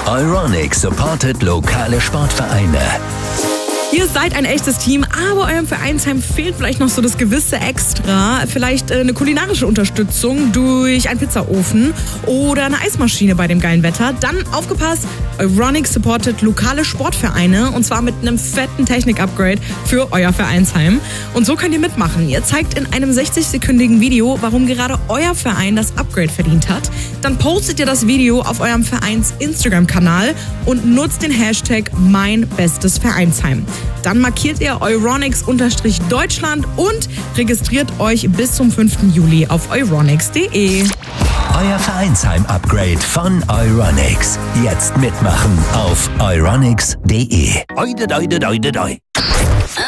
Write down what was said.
Euronics supportet lokale Sportvereine. Ihr seid ein echtes Team, aber eurem Vereinsheim fehlt vielleicht noch so das gewisse Extra. Vielleicht eine kulinarische Unterstützung durch einen Pizzaofen oder eine Eismaschine bei dem geilen Wetter. Dann aufgepasst, Euronics supportet lokale Sportvereine und zwar mit einem fetten Technik-Upgrade für euer Vereinsheim. Und so könnt ihr mitmachen. Ihr zeigt in einem 60-sekündigen Video, warum gerade euer Verein das Upgrade verdient hat. Dann postet ihr das Video auf eurem Vereins-Instagram-Kanal und nutzt den Hashtag #MeinBestesVereinsheim. Dann markiert ihr Euronics_Deutschland und registriert euch bis zum 5. Juli auf euronics.de. Euer Vereinsheim-Upgrade von Euronics. Jetzt mitmachen auf euronics.de.